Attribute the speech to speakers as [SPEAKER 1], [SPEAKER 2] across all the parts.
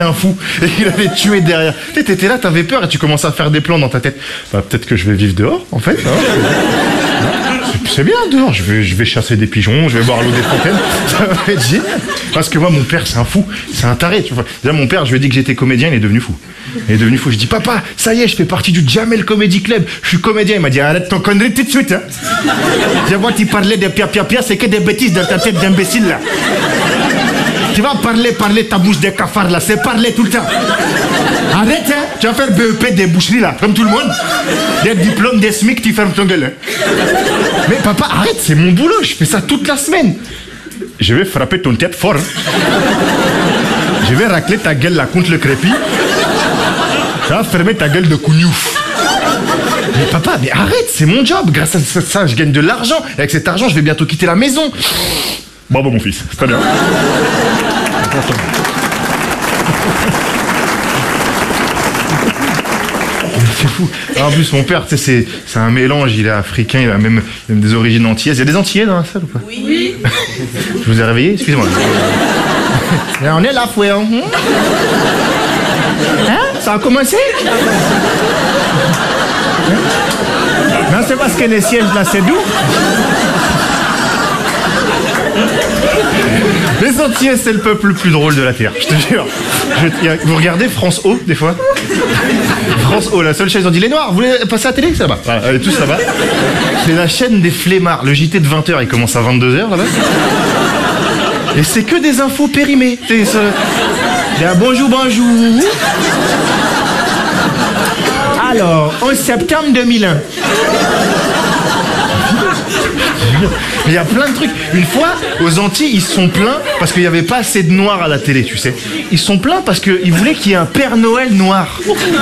[SPEAKER 1] un fou et qu'il allait te tuer derrière. T'étais là, t'avais peur et tu commences à faire des plans dans ta tête. Bah peut-être que je vais vivre dehors en fait. C'est bien dehors, je vais chasser des pigeons, je vais boire l'eau des fontaines, ça va être génial. Parce que moi mon père c'est un fou, c'est un taré, tu vois. Déjà mon père, je lui ai dit que j'étais comédien, il est devenu fou. Il est devenu fou, je dis papa, ça y est, je fais partie du Jamel Comedy Club, je suis comédien. Il m'a dit arrête ton connerie tout de suite hein. Je vois tu parlais de pia, c'est que des bêtises dans ta tête d'imbécile là. Tu vas parler, ta bouche de cafard là, c'est parler tout le temps. Arrête hein, tu vas faire BEP des boucheries là, comme tout le monde. Des diplômes, des SMIC, tu fermes ton gueule hein. Mais papa, arrête, c'est mon boulot, je fais ça toute la semaine. Je vais frapper ton tête fort. Je vais racler ta gueule là contre le crépi. Ça va fermer ta gueule de cougnouf. Mais papa, mais arrête, c'est mon job. Grâce à ça, je gagne de l'argent. Et avec cet argent, je vais bientôt quitter la maison. Bravo mon fils, c'est très bien. C'est fou. Alors, en plus, mon père, tu sais, c'est un mélange. Il est africain, il a même des origines antillaises. Il y a des antillais dans la salle ou pas?
[SPEAKER 2] Oui.
[SPEAKER 1] Je vous ai réveillé? Excusez-moi. On est là, fouet. Hein, ça a commencé? Non, c'est parce que les sièges là, c'est doux. Les Antillais, c'est le peuple le plus drôle de la Terre, je te jure. Vous regardez France O, des fois? France O, la seule chaîne, ils ont dit les Noirs, vous voulez passer à la télé? Ça va, voilà, allez, tous là-bas. C'est la chaîne des flemmards, le JT de 20h, il commence à 22h là-bas. Et c'est que des infos périmées. Bonjour. Alors, 11 septembre 2001. Il y a plein de trucs. Une fois, aux Antilles, ils se sont plaints parce qu'il n'y avait pas assez de noirs à la télé, tu sais. Ils se sont plaints parce qu'ils voulaient qu'il y ait un Père Noël noir.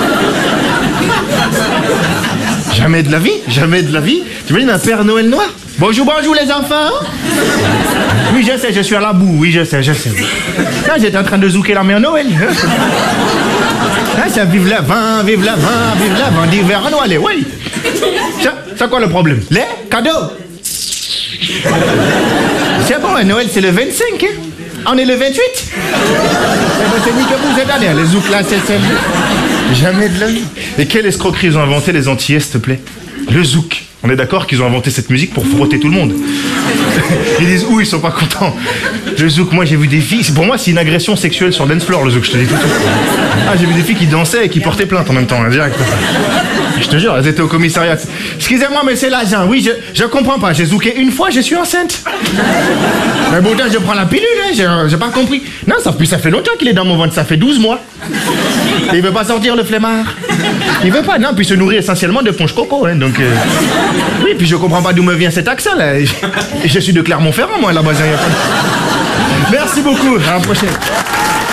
[SPEAKER 1] Jamais de la vie. Tu imagines un Père Noël noir? Bonjour les enfants. Oui, je sais, je suis à la boue. Oui, je sais. Là, j'étais en train de zouker la mère Noël. Là, ça vive l'avant d'hiver Noël. Oui. C'est quoi le problème? Les cadeaux. C'est bon, Noël, c'est le 25, hein? On est le 28. C'est ni que vous cette année, les zouks là, c'est... Jamais de la vie. Et quelle escroquerie ils ont inventé les Antillais, s'il te plaît? Le zouk. On est d'accord qu'ils ont inventé cette musique pour frotter tout le monde. Ils disent ils sont pas contents. Le zouk, moi j'ai vu des filles, pour moi c'est une agression sexuelle sur dance floor le zouk, je te dis tout de suite. Ah, j'ai vu des filles qui dansaient et qui portaient plainte en même temps, direct. Je te jure, elles étaient au commissariat. Excusez-moi, mais c'est l'agent. Oui, je comprends pas. J'ai zouké une fois, je suis enceinte. Mais bon, je prends la pilule, hein, j'ai pas compris. Non, ça fait longtemps qu'il est dans mon ventre, ça fait 12 mois. Et il veut pas sortir, le flemmard. Il veut pas, non, puis il se nourrit essentiellement de ponche coco, hein, donc... Oui, puis je comprends pas d'où me vient cet accent, là. Et je suis de Clermont-Ferrand, moi, là-bas. Merci beaucoup, à la prochaine.